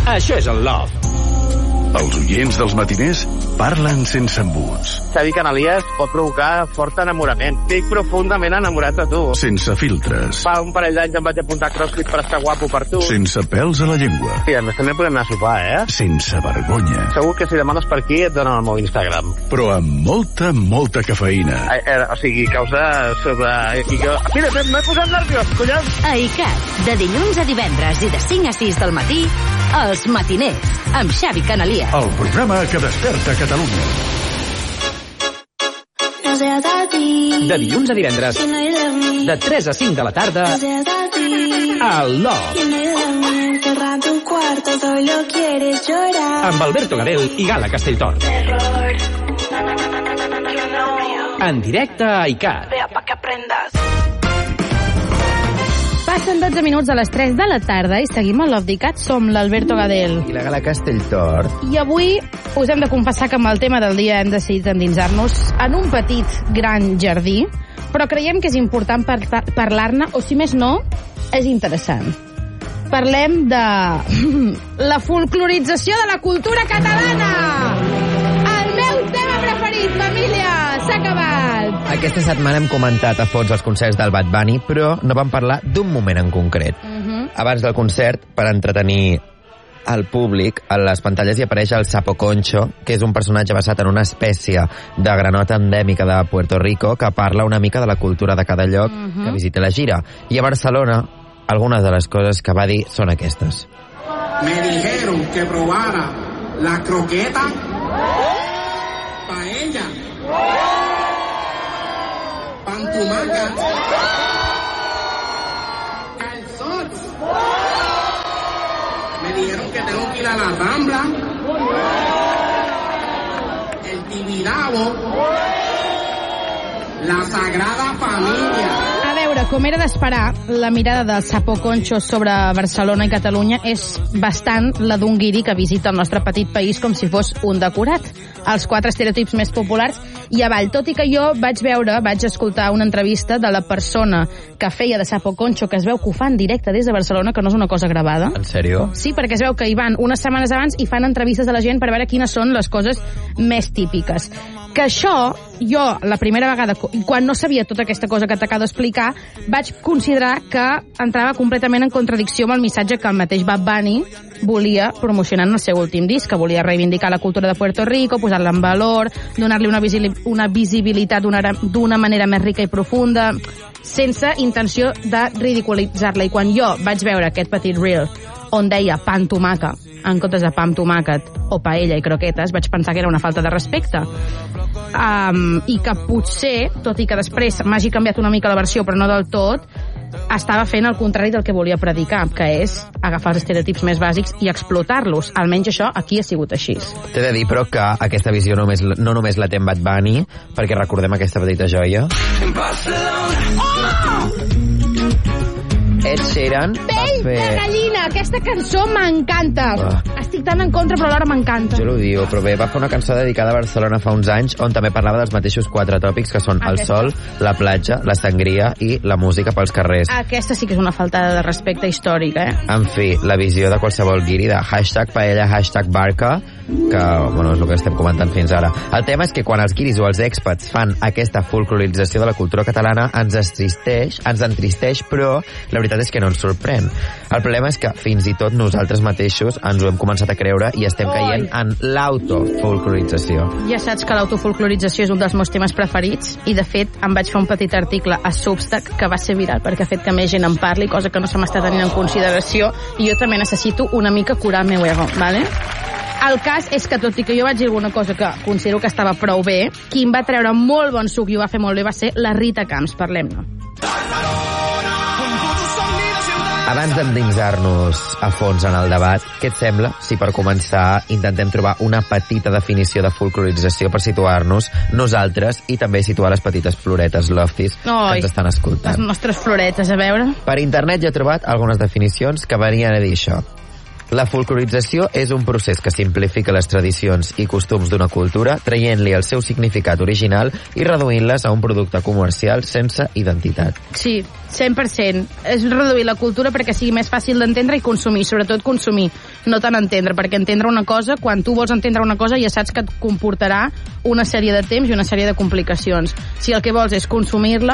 Això és el Love. Els oients dels matiners parlen sense embuts. Xavi Canalies pot provocar fort enamorament. Estic profundament enamorat de tu. Sense filtres. Fa un parell d'anys em vaig apuntar a CrossFit per estar guapo per tu. Sense pèls a la llengua. Sí, a més també podem anar a sopar, Sense vergonya. Segur que si demanes per aquí et donen el meu Instagram. Però amb molta cafeïna. O sigui, causa sobre... Mira, m'he posat nerviós, collons! A ICAT, de dilluns a divendres i de 5 a 6 del matí, Els Matiners, amb Xavi Canalies. El programa que desperta Catalunya. De dilluns a divendres, de 3 a 5 de la tarda, al Love. Amb Alberto Gadel i Gala Castelltort. En directe a ICAT. Passen 12 minuts a les 3 de la tarda i seguim a Love d'ICAT. Som l'Alberto Gadel i la Gala Castelltort. I avui us hem de confessar que amb el tema del dia hem decidit endinsar-nos en un petit gran jardí, però creiem que és important parlar-ne, o si més no, és interessant. Parlem de la folclorització de la cultura catalana! El meu tema preferit, família! S'ha acabat! Aquesta setmana hem comentat a fons els concerts del Bad Bunny, però no vam parlar d'un moment en concret. Abans del concert, per entretenir el públic, a les pantalles hi apareix el Sapo Concho, que és un personatge basat en una espècie de granota endèmica de Puerto Rico que parla una mica de la cultura de cada lloc que visita la gira. I a Barcelona, algunes de les coses que va dir són aquestes. Me dijeron que probara la croqueta paella pantumaca calzots. Me dijeron que tengo que ir a la Rambla, el Tibidabo, la Sagrada Familia. A veure, com era d'esperar, la mirada del Sapo Concho sobre Barcelona i Catalunya és bastant la d'un guiri que visita el nostre petit país com si fos un decorat. Els 4 estereotips més populars i avall. Tot i que jo vaig escoltar una entrevista de la persona que feia de Sapo Concho, que es veu que ho fa en directe des de Barcelona, que no és una cosa gravada. En sèrio? Sí, perquè es veu que hi van unes setmanes abans i fan entrevistes a la gent per veure quines són les coses més típiques. Que això, jo, la primera vegada, quan no sabia tota aquesta cosa que t'acabo d'explicar, vaig considerar que entrava completament en contradicció amb el missatge que el mateix Bad Bunny volia promocionar en el seu últim disc, que volia reivindicar la cultura de Puerto Rico, posar-la en valor, donar-li una visibilitat d'una manera més rica i profunda, sense intenció de ridiculitzar-la. I quan jo vaig veure aquest petit reel on deia pan tomaca en comptes de pa amb tomàquet o paella i croquetes, vaig pensar que era una falta de respecte. I que potser, tot i que després m'hagi canviat una mica la versió, però no del tot, estava fent el contrari del que volia predicar, que és agafar els estereotips més bàsics i explotar-los. Almenys això aquí ha sigut així. T'he de dir, però, que aquesta visió no només la té en Bad Bunny, perquè recordem aquesta petita joia. Ed Sheeran va Pell fer... de gallina! Aquesta cançó m'encanta. Estic tan en contra, però alhora m'encanta. Jo l'odio, però bé, va fer una cançó dedicada a Barcelona fa uns anys, on també parlava dels mateixos 4 tòpics, que són el sol, la platja, la sangria i la música pels carrers. Aquesta sí que és una falta de respecte històric, En fi, la visió de qualsevol guiri de hashtag paella, hashtag barca, que, bueno, és el que estem comentant fins ara. El tema és que quan els guiris o els expats fan aquesta folclorització de la cultura catalana ens entristeix, però la veritat és que no ens sorprèn. El problema és que fins i tot nosaltres mateixos ens ho hem començat a creure i estem caient en l'autofolclorització. Ja saps que l'autofolclorització és un dels meus temes preferits i, de fet, em vaig fer un petit article a Substack que va ser viral perquè ha fet que més gent en parli, cosa que no se m'està tenint en consideració, i jo també necessito una mica curar el meu ego, ¿vale? El cas és que, tot i que jo vaig dir alguna cosa que considero que estava prou bé, qui em va treure molt bon suc i ho va fer molt bé va ser la Rita Camps. Parlem-ne. Abans d'endinsar-nos a fons en el debat, què et sembla si per començar intentem trobar una petita definició de folclorització per situar-nos nosaltres i també situar les petites floretes lofties que ens estan escoltant? Les nostres floretes, a veure. Per internet ja he trobat algunes definicions que venien a dir això. La folclorització és un procés que simplifica les tradicions i costums d'una cultura, traient-li el seu significat original i reduint-les a un producte comercial sense identitat. Sí, 100%. És reduir la cultura perquè sigui més fàcil d'entendre i consumir, sobretot consumir, no tant entendre, perquè entendre una cosa, quan tu vols entendre una cosa ja saps que et comportarà una sèrie de temps i una sèrie de complicacions. Si el que vols és consumir-la,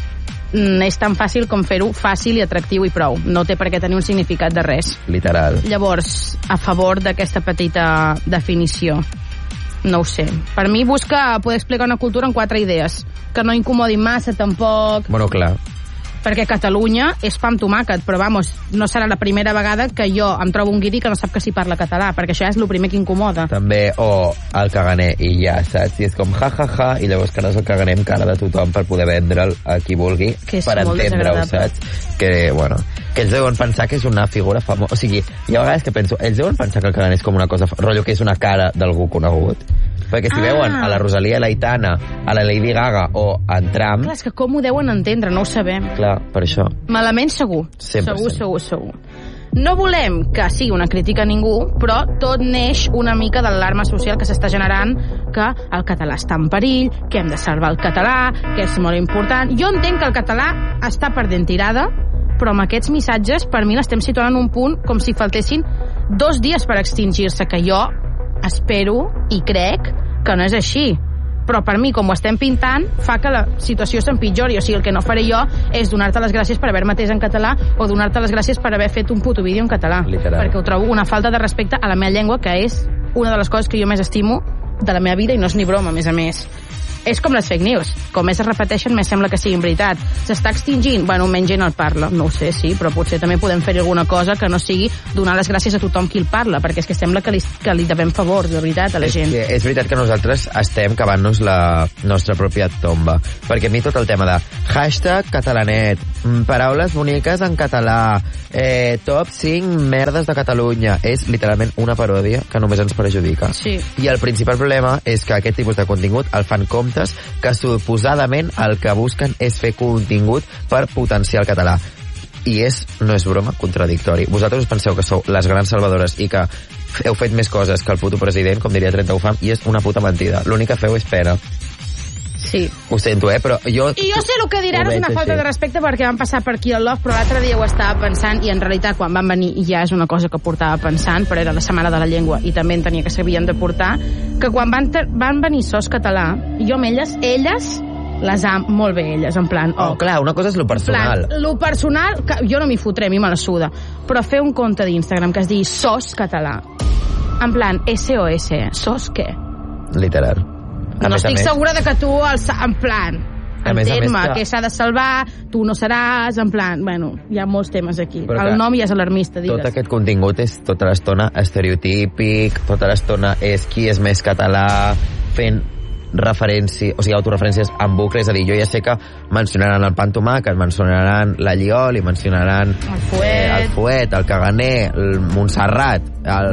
és tan fàcil com fer-ho fàcil i atractiu i prou. No té per què tenir un significat de res. Literal. Llavors, a favor d'aquesta petita definició. No ho sé. Per mi busca poder explicar una cultura en 4 idees. Que no incomodi massa, tampoc. Bueno, clar. Perquè Catalunya és pa amb tomàquet, però vamos, no serà la primera vegada que jo em trobo un guiri que no sap que s'hi parla català, perquè això és el primer que incomoda. També, o el caganer, i ja, saps? I és com ja, i llavors que no és el caganer amb cara de tothom per poder vendre'l a qui vulgui, per entendre-ho, saps? Que, bueno, que ells deuen pensar que és una figura famosa. O sigui, hi ha vegades que penso, ells deuen pensar que el caganer és com una cosa, rotllo que és una cara d'algú conegut. Perquè si veuen a la Rosalia Laitana, a la Lady Gaga o a en Trump... Clar, és que com ho deuen entendre, no ho sabem. Clar, per això. Malament segur. 100%. Segur. No volem que sigui una crítica a ningú, però tot neix una mica de l'alarma social que s'està generant, que el català està en perill, que hem de salvar el català, que és molt important. Jo entenc que el català està perdent tirada, però amb aquests missatges, per mi l'estem situant en un punt com si faltessin 2 dies per extingir-se, que jo espero i crec que no és així. Però per mi, com ho estem pintant, fa que la situació s'empitjori. O sigui, el que no faré jo és donar-te les gràcies per haver-me atès en català o donar-te les gràcies per haver fet un puto vídeo en català. Literal. Perquè ho trobo una falta de respecte a la meva llengua, que és una de les coses que jo més estimo de la meva vida, i no és ni broma, a més a més. És com les fake news. Com més es repeteixen, més sembla que siguin veritat. S'està extingint? Bueno, menys gent el parla. No ho sé, sí, però potser també podem fer alguna cosa que no sigui donar les gràcies a tothom qui el parla, perquè és que sembla que li devem favor, de veritat, a la gent. És veritat que nosaltres estem cavant-nos la nostra pròpia tomba. Perquè a mi tot el tema de hashtag catalanet, paraules boniques en català, top 5 merdes de Catalunya, és literalment una paròdia que només ens perjudica. Sí. I el principal problema és que aquest tipus de contingut el fan que suposadament el que busquen és fer contingut per potenciar el català. I no és broma, contradictori. Vosaltres us penseu que sou les grans salvadores i que heu fet més coses que el puto president, com diria 31 Fam, i és una puta mentida. L'únic que feu és pena. Sí. Ho sento, però jo... I jo sé el que diran, és una falta de respecte perquè van passar per aquí al Love, però l'altre dia ho estava pensant, i en realitat quan van venir ja és una cosa que portava pensant, però era la Setmana de la Llengua i també en tenia que s'havien de portar, que quan van venir SOS Català, jo amb elles les amo molt bé, elles, en plan... Oh, clar, una cosa és lo personal. Lo personal, que jo no m'hi fotré, a mi me la suda, però fer un compte d'Instagram que es digui SOS Català, en plan SOS, SOS què? Literal. No estic segura de que tu, en plan, entén-me, que s'ha de salvar, tu no seràs, en plan, bueno, hi ha molts temes aquí. El nom ja és alarmista, digues. Tot aquest contingut és tota l'estona estereotípic, tota l'estona és qui és més català, fent referència, o sigui, autoreferències en bucle, és a dir, jo ja sé que mencionaran el pa amb tomàquet, mencionaran la Llioli, mencionaran el Fuet, el Caganer, el Montserrat,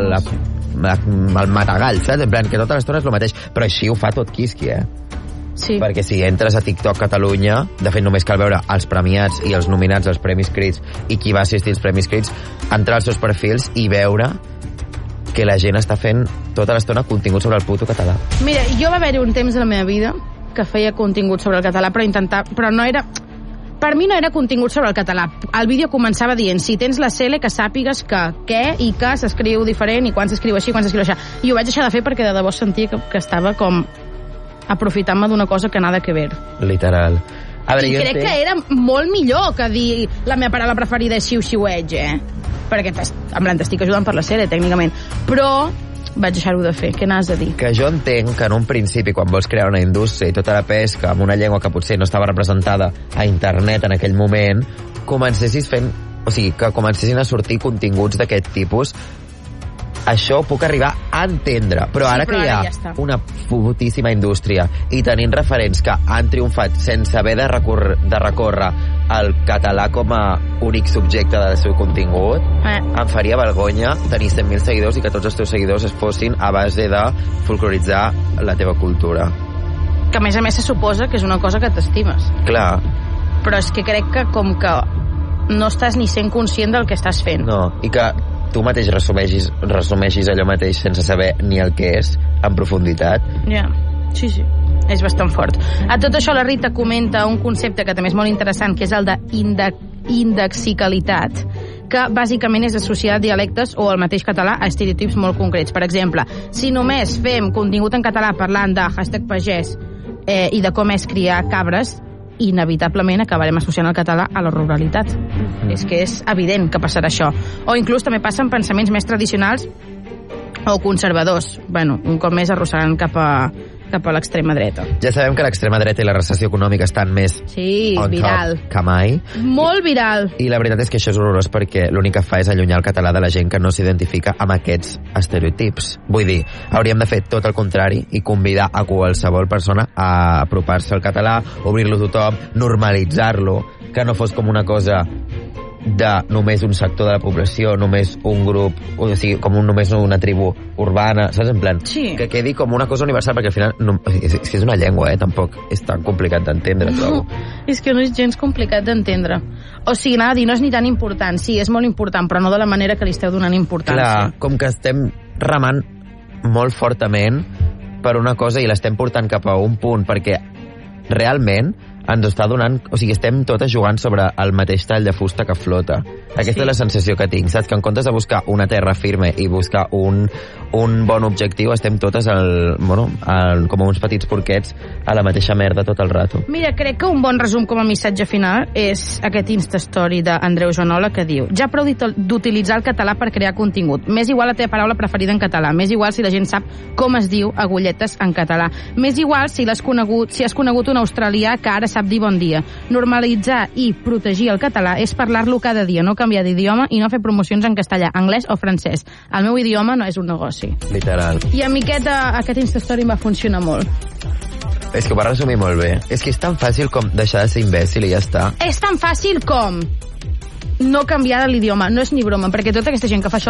el Matagall, saps? En plan, que tota l'estona és el mateix, però així ho fa tot Quisqui, Sí. Perquè si entres a TikTok Catalunya, de fet només cal veure els premiats i els nominats als Premis Crits i qui va assistir als Premis Crits, entrar als seus perfils i veure que la gent està fent tota l'estona contingut sobre el puto català. Mira, jo va haver-hi un temps de la meva vida que feia contingut sobre el català, però no era... Per mi no era contingut sobre el català. El vídeo començava dient, si tens la CL, que sàpigues que què i que s'escriu diferent i quan s'escriu així, quan s'escriu això. I ho vaig deixar de fer perquè de debò sentia que estava com aprofitant-me d'una cosa que nada que ver. Literal. A veure, I crec que era molt millor que dir la meva paraula preferida és xiu-xiueig, perquè en plan t'estic ajudant per la CL, tècnicament. Però vaig deixar-ho de fer. Què n'has de dir? Que jo entenc que en un principi, quan vols crear una indústria i tota la pesca amb una llengua que potser no estava representada a internet en aquell moment, comencessis fent... O sigui, que comencessin a sortir continguts d'aquest tipus. Això ho puc arribar a entendre. Però ara que hi ha una putíssima indústria i tenint referents que han triomfat sense haver de recórrer el català com a únic subjecte del seu contingut, em faria vergonya tenir 100.000 seguidors i que tots els teus seguidors es fossin a base de folcloritzar la teva cultura. Que a més se suposa que és una cosa que t'estimes. Clar. Però és que crec que com que no estàs ni sent conscient del que estàs fent. No, i que tu mateix resumeixis allò mateix sense saber ni el que és en profunditat. Ja, sí. És bastant fort. A tot això la Rita comenta un concepte que també és molt interessant, que és el de indexicalitat, que bàsicament és associar dialectes o el mateix català a estereotips molt concrets. Per exemple, si només fem contingut en català parlant de #pagès i de com és criar cabres, inevitablement acabarem associant el català a la ruralitat. És que és evident que passarà això. O inclús també passa en pensaments més tradicionals o conservadors. Bueno, un cop més arrossegant cap a l'extrema dreta. Ja sabem que l'extrema dreta i la recessió econòmica estan més viral que mai. Molt viral. I la veritat és que això és horrorós perquè l'únic que fa és allunyar el català de la gent que no s'identifica amb aquests estereotips. Vull dir, hauríem de fer tot el contrari i convidar a qualsevol persona a apropar-se al català, obrir-lo a tothom, normalitzar-lo, que no fos com una cosa de només un sector de la població, només un grup, o sigui, com només una tribu urbana, saps? En plan, que quedi com una cosa universal, perquè al final és que és una llengua, tampoc és tan complicat d'entendre, trobo. És que no és gens complicat d'entendre. O sigui, anava a dir, no és ni tan important. Sí, és molt important, però no de la manera que li esteu donant importància. Clar, com que estem remant molt fortament per una cosa i l'estem portant cap a un punt, perquè realment ens està donant... O sigui, estem totes jugant sobre el mateix tall de fusta que flota. Aquesta és la sensació que tinc, saps? Que en comptes de buscar una terra firme i buscar un bon objectiu, estem totes com uns petits porquets a la mateixa merda tot el rato. Mira, crec que un bon resum com a missatge final és aquest Instastory d'Andreu Joanola que diu: ja prou d'utilitzar el català per crear contingut. M'és igual la teva paraula preferida en català. M'és igual si la gent sap com es diu agulletes en català. M'és igual si has conegut un australià que ara sap dir bon dia. Normalitzar i protegir el català és parlar-lo cada dia, no canviar d'idioma i no fer promocions en castellà, anglès o francès. El meu idioma no és un negoci. Literal. I a mi aquest Instastory em va funcionar molt. És que ho va resumir molt bé. És que és tan fàcil com deixar de ser imbècil i ja està. És tan fàcil com no canviar l'idioma. No és ni broma, perquè tota aquesta gent que fa això